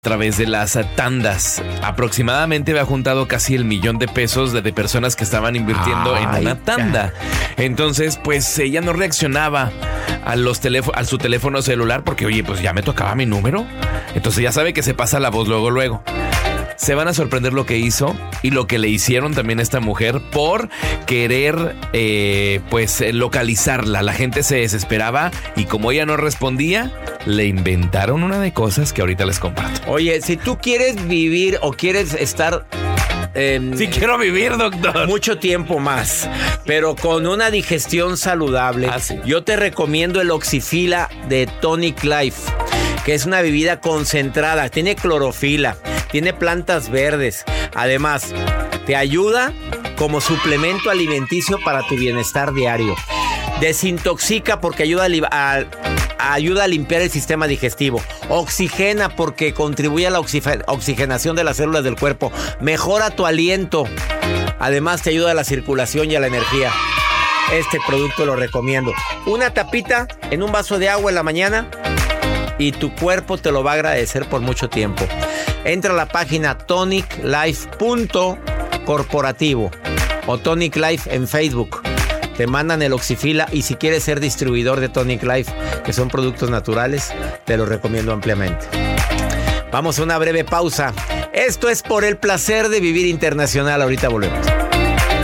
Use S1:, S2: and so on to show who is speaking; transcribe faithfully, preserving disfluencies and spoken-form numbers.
S1: A través de las tandas. Aproximadamente había juntado casi el millón de pesos de, de personas que estaban invirtiendo Ay, en una tanda. Entonces, pues ella no reaccionaba a los teléfonos, a su teléfono celular porque, oye, pues ya me tocaba mi número. Entonces ya sabe que se pasa la voz luego, luego. Se van a sorprender lo que hizo y lo que le hicieron también a esta mujer por querer, eh, pues, localizarla. La gente se desesperaba y como ella no respondía, le inventaron una de cosas que ahorita les comparto.
S2: Oye, si tú quieres vivir o quieres estar...
S1: Eh, sí quiero vivir, doctor.
S2: Mucho tiempo más, pero con una digestión saludable. Ah, sí. Yo te recomiendo el Oxyfila de Tonic Life, que es una bebida concentrada. Tiene clorofila, tiene plantas verdes. Además, te ayuda como suplemento alimenticio para tu bienestar diario. Desintoxica porque ayuda a, a, ayuda a limpiar el sistema digestivo. Oxigena porque contribuye a la oxigen, oxigenación de las células del cuerpo. Mejora tu aliento. Además, te ayuda a la circulación y a la energía. Este producto lo recomiendo. Una tapita en un vaso de agua en la mañana y tu cuerpo te lo va a agradecer por mucho tiempo. Entra a la página tonic life punto corporativo o Tonic Life en Facebook. Te mandan el Oxyfila y si quieres ser distribuidor de Tonic Life, que son productos naturales, te lo recomiendo ampliamente. Vamos a una breve pausa. Esto es Por el Placer de Vivir Internacional. Ahorita volvemos.